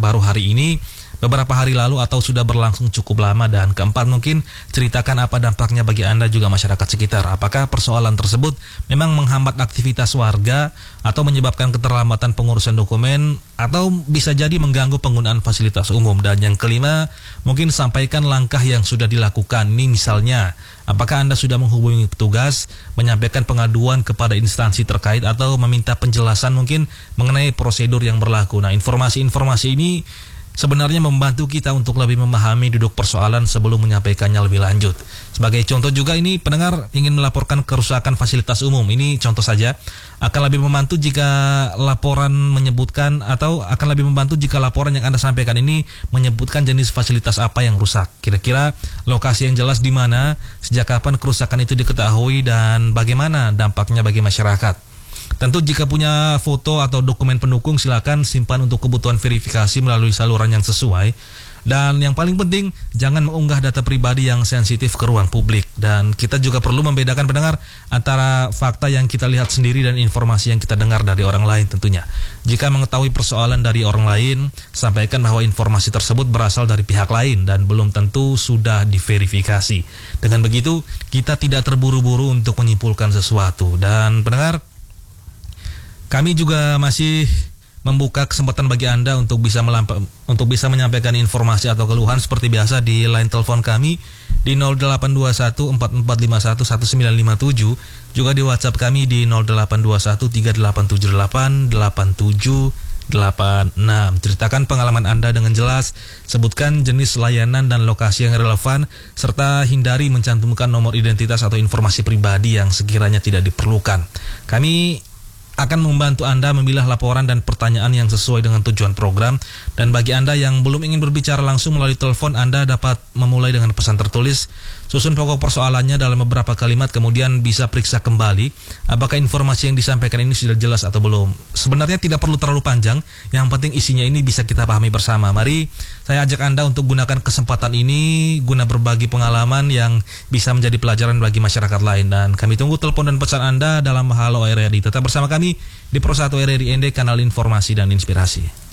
baru hari ini, beberapa hari lalu, atau sudah berlangsung cukup lama? Dan keempat, mungkin ceritakan apa dampaknya bagi Anda juga masyarakat sekitar. Apakah persoalan tersebut memang menghambat aktivitas warga atau menyebabkan keterlambatan pengurusan dokumen, atau bisa jadi mengganggu penggunaan fasilitas umum? Dan yang kelima, mungkin sampaikan langkah yang sudah dilakukan. Ini misalnya, apakah Anda sudah menghubungi petugas, menyampaikan pengaduan kepada instansi terkait, atau meminta penjelasan mungkin mengenai prosedur yang berlaku. Nah, informasi-informasi ini sebenarnya membantu kita untuk lebih memahami duduk persoalan sebelum menyampaikannya lebih lanjut. Sebagai contoh juga, ini pendengar ingin melaporkan kerusakan fasilitas umum. Ini contoh saja, akan lebih membantu jika laporan menyebutkan, atau akan lebih membantu jika laporan yang Anda sampaikan ini menyebutkan jenis fasilitas apa yang rusak. Kira-kira lokasi yang jelas di mana, sejak kapan kerusakan itu diketahui, dan bagaimana dampaknya bagi masyarakat. Tentu jika punya foto atau dokumen pendukung, silakan simpan untuk kebutuhan verifikasi melalui saluran yang sesuai. Dan yang paling penting, jangan mengunggah data pribadi yang sensitif ke ruang publik. Dan kita juga perlu membedakan, pendengar, antara fakta yang kita lihat sendiri dan informasi yang kita dengar dari orang lain tentunya. Jika mengetahui persoalan dari orang lain, sampaikan bahwa informasi tersebut berasal dari pihak lain dan belum tentu sudah diverifikasi. Dengan begitu, kita tidak terburu-buru untuk menyimpulkan sesuatu. Dan pendengar, kami juga masih membuka kesempatan bagi Anda untuk bisa menyampaikan informasi atau keluhan seperti biasa di line telepon kami di 0821 4451 1957, juga di WhatsApp kami di 0821 3878 8786. Ceritakan pengalaman Anda dengan jelas, sebutkan jenis layanan dan lokasi yang relevan, serta hindari mencantumkan nomor identitas atau informasi pribadi yang sekiranya tidak diperlukan. Kami akan membantu Anda memilah laporan dan pertanyaan yang sesuai dengan tujuan program. Dan bagi Anda yang belum ingin berbicara langsung melalui telepon, Anda dapat memulai dengan pesan tertulis, susun pokok persoalannya dalam beberapa kalimat, kemudian bisa periksa kembali apakah informasi yang disampaikan ini sudah jelas atau belum. Sebenarnya tidak perlu terlalu panjang, yang penting isinya ini bisa kita pahami bersama. Mari saya ajak Anda untuk gunakan kesempatan ini guna berbagi pengalaman yang bisa menjadi pelajaran bagi masyarakat lain. Dan kami tunggu telepon dan pesan Anda dalam Halo RRI. Tetap bersama kami di Pro 1 RRI ND, kanal informasi dan inspirasi.